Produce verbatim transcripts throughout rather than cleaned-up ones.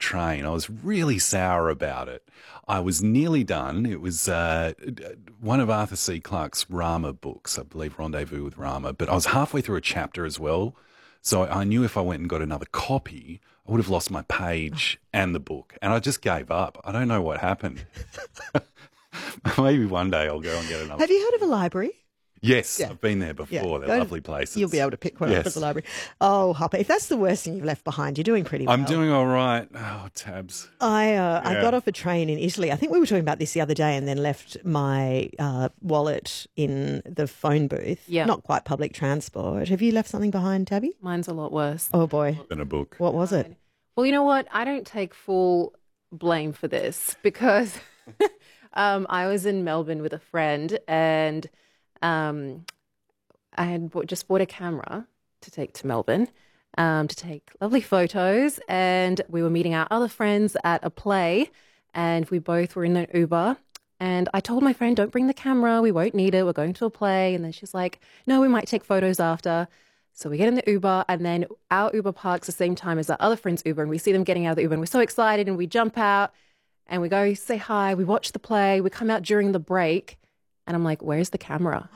train. I was really sour about it. I was nearly done. It was uh, one of Arthur C. Clarke's Rama books, I believe, Rendezvous with Rama. But I was halfway through a chapter as well. So I knew if I went and got another copy, I would have lost my page and the book. And I just gave up. I don't know what happened. Maybe one day I'll go and get another. Have you heard of a library? Yes, Yeah. I've been there before. Yeah. They're Go to- lovely places. You'll be able to pick one Yes. up at the library. Oh, Hopper, if that's the worst thing you've left behind, you're doing pretty well. I'm doing all right. Oh, tabs. I uh, I Yeah. got off a train in Italy. I think we were talking about this the other day, and then left my uh, wallet in the phone booth. Yeah. Not quite public transport. Have you left something behind, Tabby? Mine's a lot worse. Oh, boy. In a book. What was it? Well, you know what? I don't take full blame for this because um, I was in Melbourne with a friend and um, I had bought, just bought a camera to take to Melbourne um, to take lovely photos. And we were meeting our other friends at a play and we both were in an Uber. And I told my friend, don't bring the camera. We won't need it. We're going to a play. And then she's like, no, we might take photos after. So we get in the Uber and then our Uber parks the same time as our other friend's Uber and we see them getting out of the Uber and we're so excited and we jump out and we go say hi, we watch the play, we come out during the break and I'm like, where's the camera?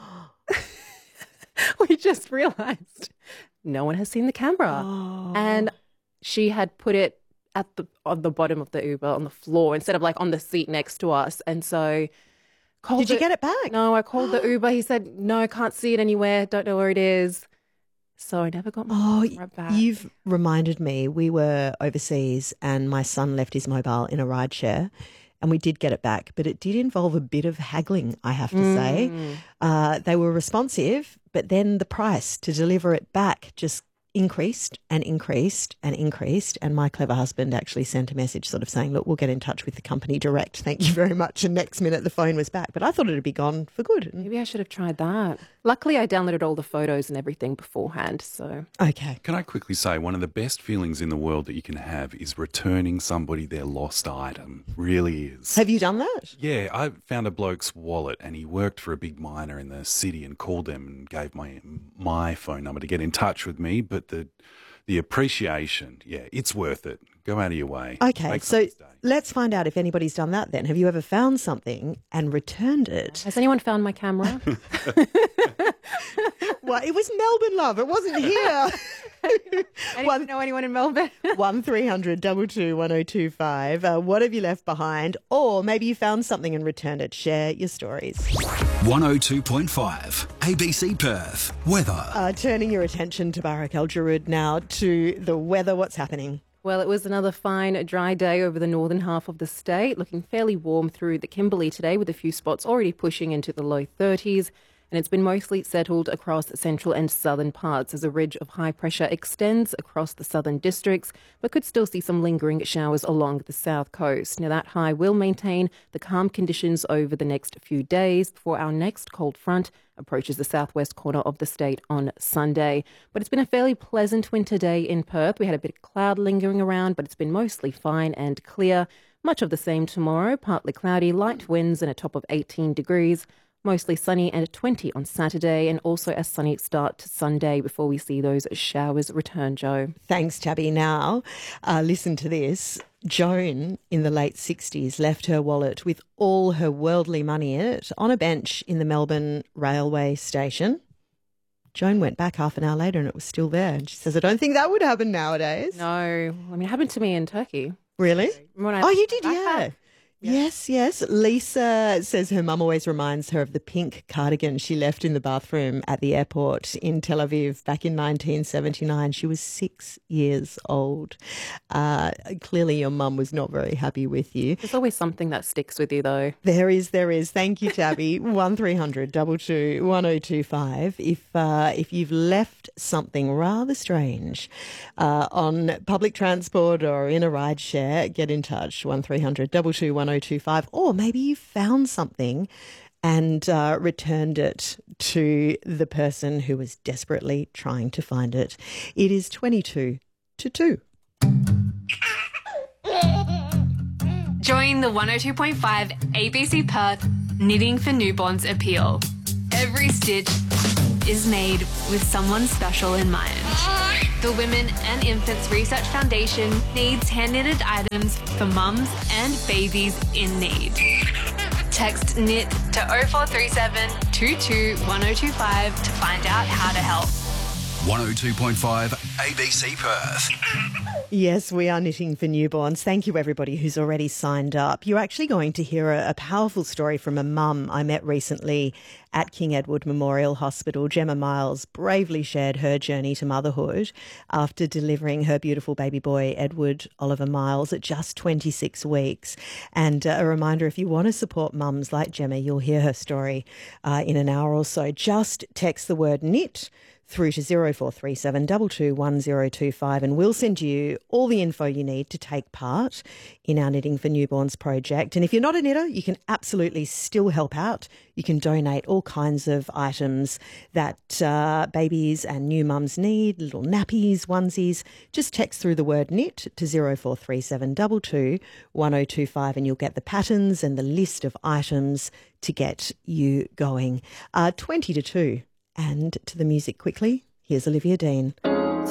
We just realized no one has seen the camera. Oh. And she had put it at the on the bottom of the Uber on the floor instead of like on the seat next to us. And so called Did you the- get it back? No, I called the Uber. He said, no, can't see it anywhere. Don't know where it is. So I never got my Oh, camera back. you've reminded me. We were overseas and my son left his mobile in a ride share and we did get it back, but it did involve a bit of haggling, I have to say. Mm. Uh, they were responsive, but then the price to deliver it back just increased and increased and increased. And my clever husband actually sent a message sort of saying, look, we'll get in touch with the company direct. Thank you very much. And next minute the phone was back. But I thought it would be gone for good. And- Maybe I should have tried that. Luckily, I downloaded all the photos and everything beforehand. So Okay. Can I quickly say one of the best feelings in the world that you can have is returning somebody their lost item. Really is. Have you done that? Yeah, I found a bloke's wallet and he worked for a big miner in the city and called them and gave my my phone number to get in touch with me. But the the appreciation, yeah, it's worth it. Go out of your way. Okay, Make so someone's day. let's find out if anybody's done that then. Have you ever found something and returned it? has anyone found my camera? Well, it was Melbourne, love. It wasn't here. I One- don't know anyone in Melbourne. one three hundred two two one oh two five. Uh, what have you left behind? Or maybe you found something and returned it. Share your stories. one oh two point five A B C Perth. Weather. Uh, turning your attention to Barak El Jarud now to the weather. What's happening? Well, it was another fine, dry day over the northern half of the state, looking fairly warm through the Kimberley today with a few spots already pushing into the low thirties. And it's been mostly settled across central and southern parts as a ridge of high pressure extends across the southern districts, but could still see some lingering showers along the south coast. Now, that high will maintain the calm conditions over the next few days before our next cold front approaches the southwest corner of the state on Sunday. But it's been a fairly pleasant winter day in Perth. We had a bit of cloud lingering around, but it's been mostly fine and clear. Much of the same tomorrow, partly cloudy, light winds and a top of eighteen degrees. Mostly sunny and twenty on Saturday, and also a sunny start to Sunday before we see those showers return, Joe. Thanks, Tabby. Now, uh, listen to this. Joan, in the late sixties, left her wallet with all her worldly money in it on a bench in the Melbourne railway station. Joan went back half an hour later and it was still there. And she says, I don't think that would happen nowadays. No, I mean, it happened to me in Turkey. Really? When I- Oh, you did, I yeah. have. Yes, yes. Lisa says her mum always reminds her of the pink cardigan she left in the bathroom at the airport in Tel Aviv back in nineteen seventy-nine. She was six years old. Uh, clearly your mum was not very happy with you. There's always something that sticks with you, though. There is, there is. Thank you, Tabby. one three hundred two two one oh two five. If, uh, if you've left something rather strange uh, on public transport or in a ride share, get in touch. one three hundred two two one oh two five. Or maybe you found something and uh, returned it to the person who was desperately trying to find it. It is twenty-two to two. Join the one oh two point five A B C Perth Knitting for Newborns appeal. Every stitch, is made with someone special in mind. The Women and Infants Research Foundation needs hand-knitted items for mums and babies in need. Text knit to oh four three seven, two two, one oh two five to find out how to help. one oh two point five A B C Perth. Yes, we are knitting for newborns. Thank you, everybody who's already signed up. You're actually going to hear a, a powerful story from a mum I met recently at King Edward Memorial Hospital. Gemma Miles bravely shared her journey to motherhood after delivering her beautiful baby boy, Edward Oliver Miles, at just twenty-six weeks. And uh, a reminder, if you want to support mums like Gemma, you'll hear her story uh, in an hour or so. Just text the word knit through to zero four three seven, two two one zero two five, and we'll send you all the info you need to take part in our Knitting for Newborns project. And if you're not a knitter, you can absolutely still help out. You can donate all kinds of items that uh, babies and new mums need, little nappies, onesies. Just text through the word knit to zero four three seven, two two one zero two five, and you'll get the patterns and the list of items to get you going. Uh, twenty to two. And to the music quickly, here's Olivia Dean.